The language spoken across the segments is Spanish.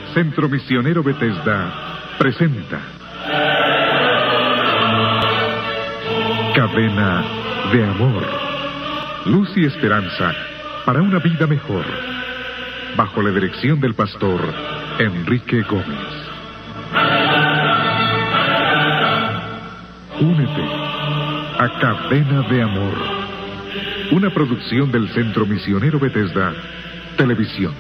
Centro Misionero Bethesda presenta Cadena de Amor, luz y esperanza para una vida mejor, bajo la dirección del pastor Enrique Gómez. Únete a Cadena de Amor, una producción del Centro Misionero Bethesda Televisión.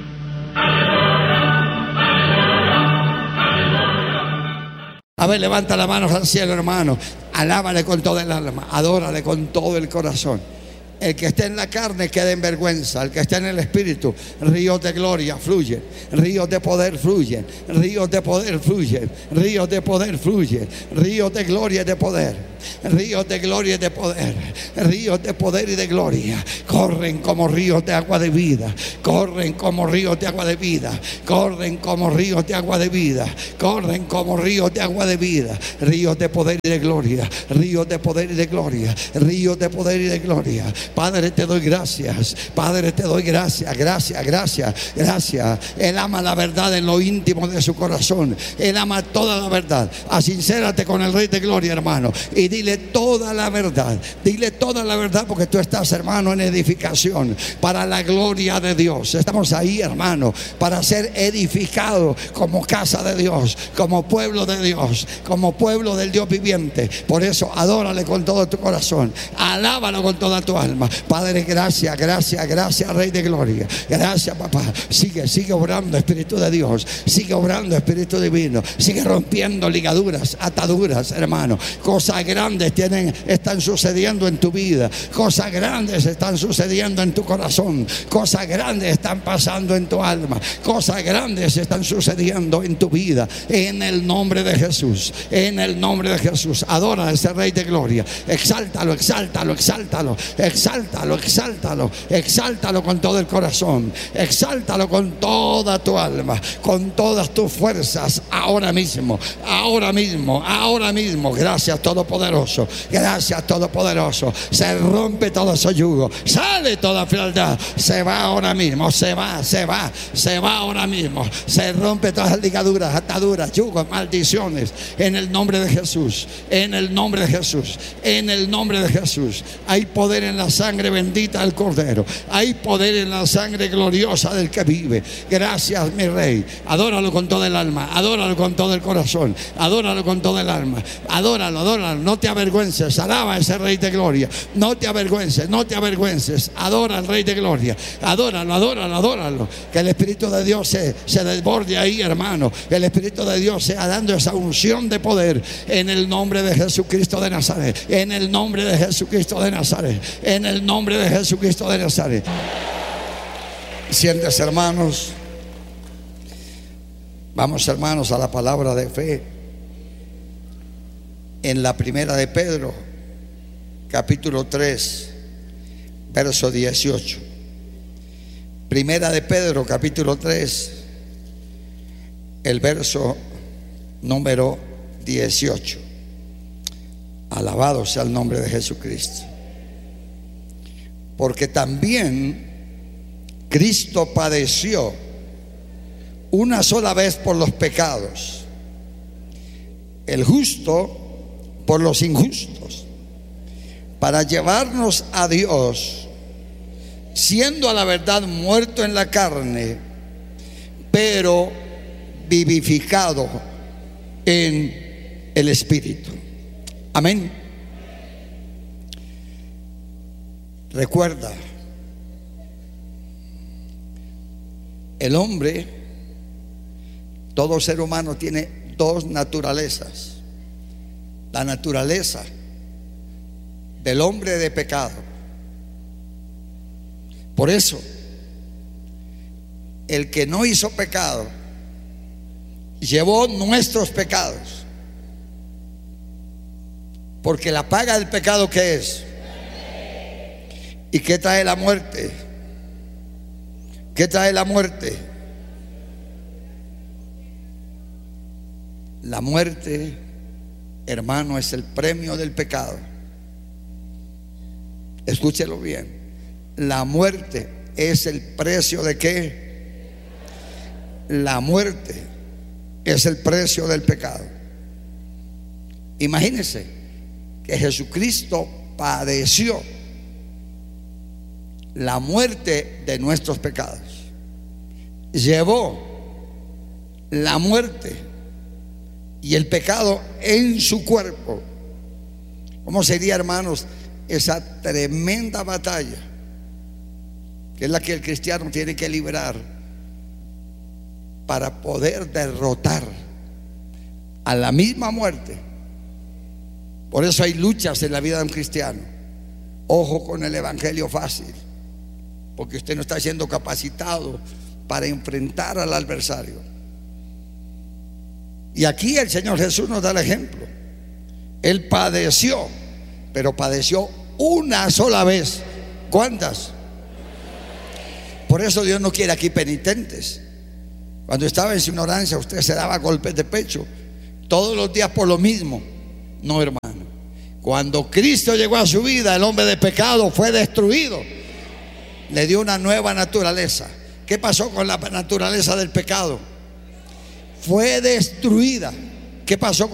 A ver, levanta las manos al cielo, hermano. Alábale con todo el alma, adórale con todo el corazón. El que esté en la carne quede en vergüenza. El que esté en el espíritu, ríos de gloria fluyen, ríos de poder fluyen, ríos de poder fluyen, ríos de poder fluyen, ríos de gloria y de poder, ríos de gloria y de poder, ríos de poder y de gloria. Corren como ríos de agua de vida, corren como ríos de agua de vida, corren como ríos de agua de vida, corren como ríos de agua de vida, ríos de poder y de gloria, ríos de poder y de gloria, ríos de poder y de gloria. Padre, te doy gracias. Padre, te doy gracias, gracias, gracias, gracias. Él ama la verdad en lo íntimo de su corazón. Él ama toda la verdad. Asincérate con el Rey de Gloria, hermano, y dile toda la verdad. Dile toda la verdad, porque tú estás, hermano, en edificación para la gloria de Dios. Estamos ahí, hermano, para ser edificados como casa de Dios, como pueblo de Dios, como pueblo del Dios viviente. Por eso adórale con todo tu corazón, alábalo con toda tu alma. Padre, gracias, gracias, gracias, Rey de Gloria. Gracias, papá. Sigue obrando, Espíritu de Dios. Sigue obrando, Espíritu Divino. Sigue rompiendo ligaduras, ataduras, hermano. Cosas grandes están sucediendo en tu vida. Cosas grandes están sucediendo en tu corazón. Cosas grandes están pasando en tu alma. Cosas grandes están sucediendo en tu vida. En el nombre de Jesús. En el nombre de Jesús. Adora a ese Rey de Gloria. Exáltalo, exáltalo, exáltalo. Exáltalo, exáltalo, exáltalo con todo el corazón, exáltalo con toda tu alma, con todas tus fuerzas, ahora mismo, ahora mismo, ahora mismo. Gracias, Todopoderoso, gracias, Todopoderoso. Se rompe todo ese yugo, sale toda frialdad, se va ahora mismo, se va ahora mismo, se rompe todas las ligaduras, ataduras, yugos, maldiciones, en el nombre de Jesús, en el nombre de Jesús, en el nombre de Jesús. Hay poder en la sangre bendita del Cordero. Hay poder en la sangre gloriosa del que vive. Gracias, mi Rey. Adóralo con todo el alma, adóralo con todo el corazón, adóralo con todo el alma, adóralo, adóralo. No te avergüences, alaba a ese Rey de Gloria. No te avergüences, no te avergüences. Adora al Rey de Gloria. Adóralo, adóralo, adóralo. Que el Espíritu de Dios se desborde ahí, hermano. Que el Espíritu de Dios sea dando esa unción de poder en el nombre de Jesucristo de Nazaret. En el nombre de Jesucristo de Nazaret. En el nombre de Jesucristo de Nazaret. Siéntese, hermanos. Vamos, hermanos, a la palabra de fe. En la primera de Pedro, capítulo 3, verso 18. Primera de Pedro, capítulo 3, el verso número 18. Alabado sea el nombre de Jesucristo. Porque también Cristo padeció una sola vez por los pecados, el justo por los injustos, para llevarnos a Dios, siendo a la verdad muerto en la carne, pero vivificado en el Espíritu. Amén. Recuerda, el hombre, todo ser humano tiene dos naturalezas. La naturaleza del hombre de pecado. Por eso, el que no hizo pecado llevó nuestros pecados. Porque la paga del pecado, ¿qué es? ¿Y qué trae la muerte? ¿Qué trae la muerte? La muerte, hermano, es el premio del pecado. Escúchelo bien. La muerte es el precio de ¿qué? La muerte es el precio del pecado. Imagínense que Jesucristo padeció la muerte de nuestros pecados, llevó la muerte y el pecado en su cuerpo. ¿Cómo sería, hermanos, esa tremenda batalla que es la que el cristiano tiene que librar para poder derrotar a la misma muerte? Por eso hay luchas en la vida de un cristiano. Ojo con el evangelio fácil, porque usted no está siendo capacitado para enfrentar al adversario. Y aquí el Señor Jesús nos da el ejemplo. Él padeció, pero padeció una sola vez. ¿Cuántas? Por eso Dios no quiere aquí penitentes. Cuando estaba en su ignorancia, usted se daba golpes de pecho todos los días por lo mismo. No, hermano. Cuando Cristo llegó a su vida, el hombre de pecado fue destruido. Le dio una nueva naturaleza. ¿Qué pasó con la naturaleza del pecado? Fue destruida. ¿Qué pasó con